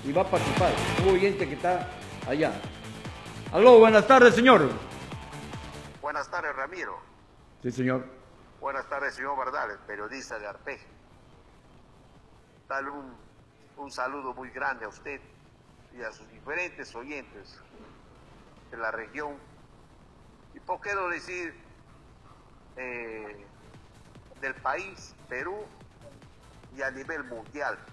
y va a participar. Un oyente que está allá. Aló, buenas tardes, señor. Buenas tardes, Ramiro. Sí, señor. Buenas tardes, señor Bardales, periodista de Arpeje. Dale un saludo muy grande a usted y a sus diferentes oyentes de la región. Y por qué no decir del país, Perú, y a nivel mundial.